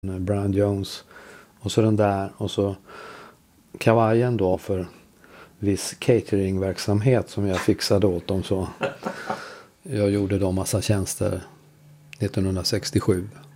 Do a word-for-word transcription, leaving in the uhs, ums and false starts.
Brian Jones. Och så den där. Och så kavajen då för viss cateringverksamhet som jag fixade åt dem. Så jag gjorde då massa tjänster nittonhundrasextiosju.